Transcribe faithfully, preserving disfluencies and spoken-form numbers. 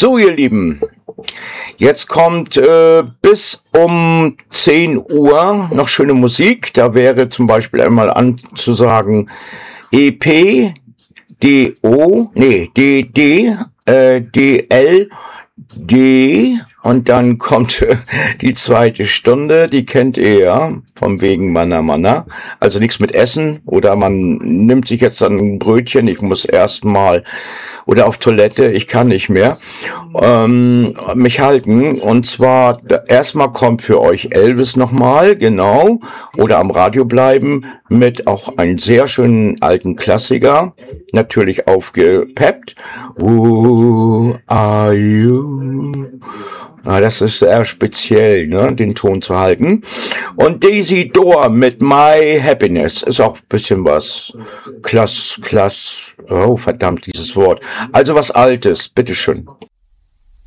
So, ihr Lieben, jetzt kommt äh, bis um zehn Uhr noch schöne Musik. Da wäre zum Beispiel einmal anzusagen E P, D O, nee, D D, äh, D L, D und dann kommt äh, die zweite Stunde, die kennt ihr ja, vom wegen Manna Manna. Also nichts mit Essen oder man nimmt sich jetzt dann ein Brötchen, ich muss erstmal oder auf Toilette, ich kann nicht mehr, ähm, mich halten. Und zwar, erstmal kommt für euch Elvis nochmal, genau, oder am Radio bleiben, mit auch einem sehr schönen alten Klassiker, natürlich aufgepeppt. Who are you? Ah, das ist sehr speziell, ne, den Ton zu halten. Und Daisy Door mit My Happiness ist auch ein bisschen was klass, klass, oh verdammt, dieses Wort. Also was Altes, bitteschön.